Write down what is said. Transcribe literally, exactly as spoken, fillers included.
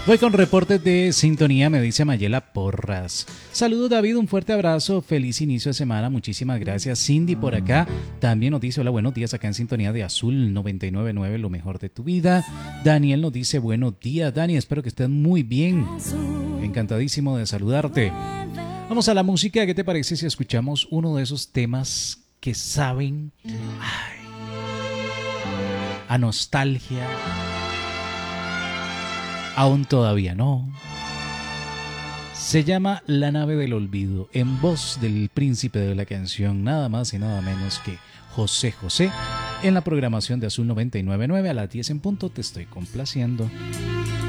Voy con reportes de sintonía, me dice Mayela Porras. Saludos David, un fuerte abrazo, feliz inicio de semana, muchísimas gracias. Cindy por acá también nos dice hola, buenos días acá en sintonía de Azul noventa y nueve punto nueve, lo mejor de tu vida. Daniel nos dice buenos días Dani, espero que estés muy bien, encantadísimo de saludarte. Vamos a la música, ¿qué te parece si escuchamos uno de esos temas que saben ay, a nostalgia? Aún todavía no. Se llama La nave del olvido, en voz del príncipe de la canción, nada más y nada menos que José José. En la programación de Azul noventa y nueve punto nueve a las diez en punto te estoy complaciendo.